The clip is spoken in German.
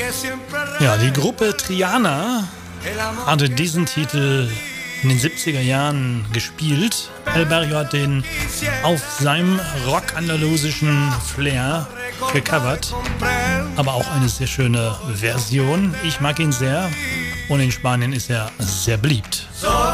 Ja, die Gruppe Triana hatte diesen Titel in den 70er Jahren gespielt. El Barrio hat den auf seinem rock-andalusischen Flair gecovert, aber auch eine sehr schöne Version. Ich mag ihn sehr und in Spanien ist er sehr beliebt.